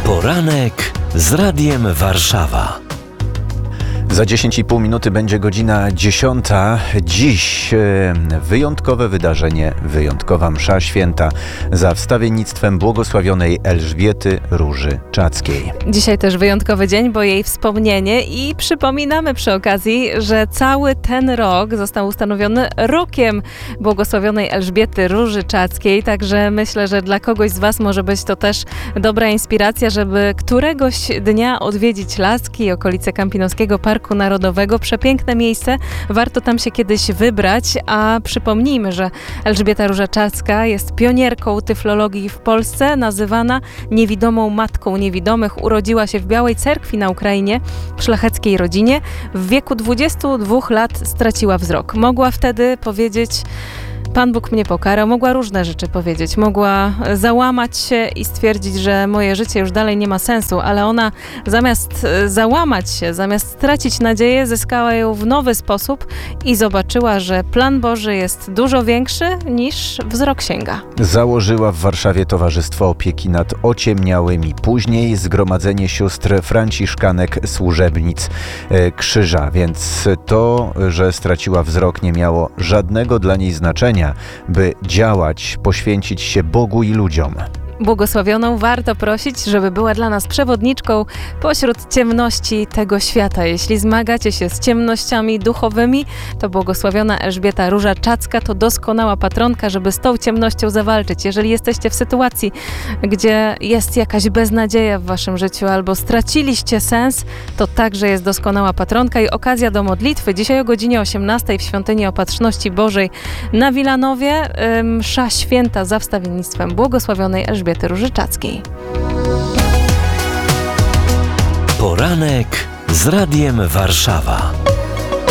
Poranek z Radiem Warszawa. Za 10,5 minuty będzie godzina 10. Dziś wyjątkowe wydarzenie, wyjątkowa msza święta za wstawiennictwem błogosławionej Elżbiety Róży Czackiej. Dzisiaj też wyjątkowy dzień, bo jej wspomnienie i przypominamy przy okazji, że cały ten rok został ustanowiony rokiem błogosławionej Elżbiety Róży Czackiej, także myślę, że dla kogoś z Was może być to też dobra inspiracja, żeby któregoś dnia odwiedzić Laski i okolice Kampinoskiego Parku Narodowego. Przepiękne miejsce, warto tam się kiedyś wybrać, a przypomnijmy, że Elżbieta Róża Czacka jest pionierką tyflologii w Polsce, nazywana niewidomą matką niewidomych. Urodziła się w Białej Cerkwi na Ukrainie, w szlacheckiej rodzinie. W wieku 22 lat straciła wzrok. Mogła wtedy powiedzieć: Pan Bóg mnie pokarał, mogła różne rzeczy powiedzieć, mogła załamać się i stwierdzić, że moje życie już dalej nie ma sensu, ale ona zamiast załamać się, zamiast stracić nadzieję, zyskała ją w nowy sposób i zobaczyła, że plan Boży jest dużo większy niż wzrok sięga. Założyła w Warszawie Towarzystwo Opieki nad Ociemniałymi, później Zgromadzenie Sióstr Franciszkanek Służebnic Krzyża, więc to, że straciła wzrok, nie miało żadnego dla niej znaczenia, by działać, poświęcić się Bogu i ludziom. Błogosławioną warto prosić, żeby była dla nas przewodniczką pośród ciemności tego świata. Jeśli zmagacie się z ciemnościami duchowymi, to błogosławiona Elżbieta Róża Czacka to doskonała patronka, żeby z tą ciemnością zawalczyć. Jeżeli jesteście w sytuacji, gdzie jest jakaś beznadzieja w waszym życiu albo straciliście sens, to także jest doskonała patronka i okazja do modlitwy. Dzisiaj o godzinie 18 w Świątyni Opatrzności Bożej na Wilanowie msza święta za wstawiennictwem błogosławionej Elżbiety Róży Czackiej. Poranek z Radiem Warszawa.